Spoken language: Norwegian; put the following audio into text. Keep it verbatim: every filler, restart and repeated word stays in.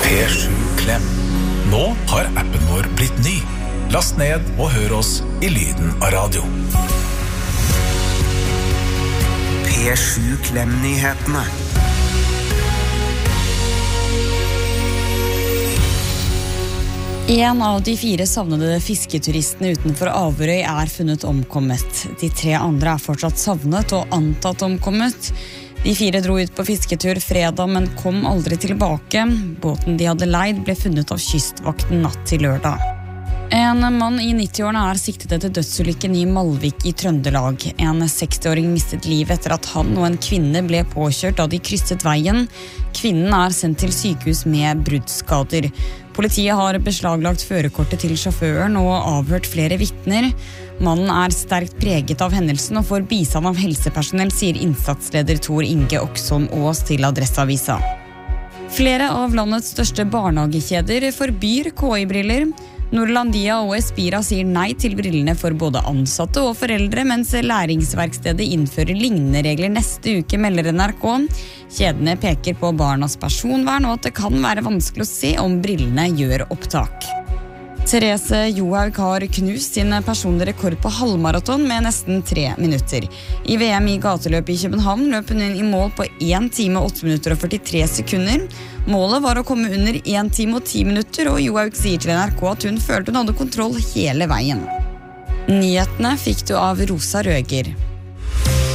P sju Klem. Nå har appen vår blitt ny. Last ned og hør oss i lyden av radio. P sju Klem-nyhetene. En av de fire savnede fisketuristene utenfor Averøy er funnet omkommet. De tre andre er fortsatt savnet og antatt omkommet. De fire dro ut på fisketur fredag, men kom aldri tilbake. Båten de hadde leid ble funnet av kystvakten natt til lørdag. En mann i nittiårene er siktet etter dødsulykken i Malvik i Trøndelag. En sekstiåring mistet livet etter at han og en kvinne ble påkjørt da de krysset veien. Kvinnen er sendt til sykehus med bruddskader. Politiet har beslaglagt førerkortet til sjåføren og avhørt flere vitner. Mannen er sterkt preget av hendelsen og får bistand av helsepersonell, sier innsatsleder Tor Inge Oksholm Aas til Adresseavisa. Flere av landets største barnehagekjeder forbyr K I-briller. Norlandia og Espira sier nei til brillene for både ansatte og foreldre, mens Læringsverkstedet innfører lignende regler neste uke, melder N R K. Kjedene peker på barnas personvern og at det kan være vanskelig å se om brillene gjør opptak. Therese Johaug har knust sin personlige rekord på halvmaraton med nesten tre minutter. I V M i gateløp i København løp hun inn i mål på én time, åtte minutter og førtitre sekunder. Målet var å komme under én time og ti minutter, og Johaug sier til N R K at hun følte hun hadde kontroll hele veien. Nyhetene fikk du av Rosa Røger.